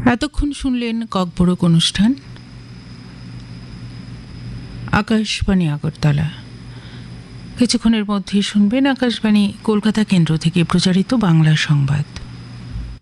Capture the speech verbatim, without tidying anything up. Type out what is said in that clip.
এতক্ষণ শুনলেন ককবরক অনুষ্ঠান আকাশবাণী আগরতলা। কিছুক্ষণের মধ্যেই শুনবেন আকাশবাণী কলকাতা কেন্দ্র থেকে প্রচারিত বাংলা সংবাদ।